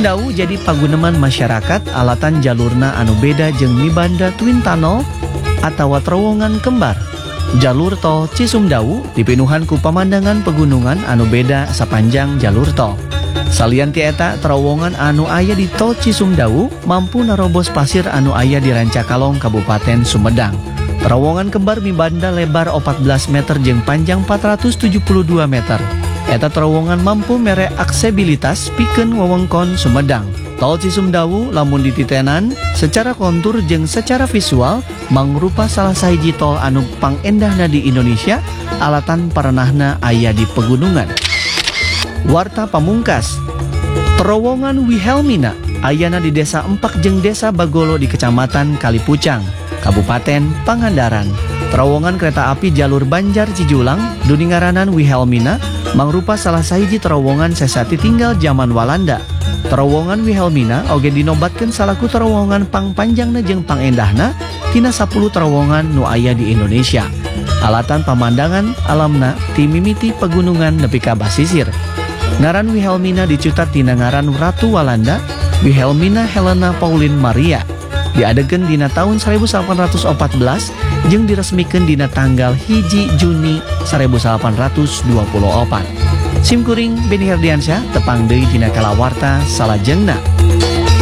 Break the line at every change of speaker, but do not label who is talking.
Cisumdawu jadi paguneman masyarakat alatan jalurna anu beda jeung mibanda Twin Tunnel atawa terowongan kembar. Jalur tol Cisumdawu dipinuhan ku pamandangan pegunungan anu beda sapanjang jalur tol. Salian ti eta, terowongan anu aya di tol Cisumdawu mampu narobos pasir anu aya di Rancakalong, Kabupaten Sumedang. Terowongan kembar mibanda lebar 14 meter jeung panjang 472 meter. Eta terowongan mampu mere aksesibilitas pikeun wewengkon Sumedang. Tol Cisumdawu lamun dititenan secara kontur jeung secara visual mangrupa salah sahiji tol anu pangendahna di Indonesia alatan paranahna aya di pegunungan. Warta pamungkas, terowongan Wilhelmina ayana di Desa Empak jeung Desa Bagolo di Kecamatan Kalipucang, Kabupaten Pangandaran. Terowongan kereta api jalur Banjar Cijulang duningaranan Wilhelmina mangrupa salah sahiji terowongan sesati tinggal zaman Walanda. Terowongan Wilhelmina oge dinobatkeun salaku terowongan pangpanjangna jeung pangendahna tina 10 terowongan nu aya di Indonesia. Alatan pamandangan alamna ti mimiti pegunungan nepi ka basisir. Ngaran Wilhelmina dicutat tina ngaran Ratu Walanda, Wilhelmina Helena Pauline Maria. Diadegeun dina tahun 1814 jeung diresmikeun dina tanggal 1 Juni 1824. Simkuring Beni Herdiansyah tepang deui dina kalawarta salajengna.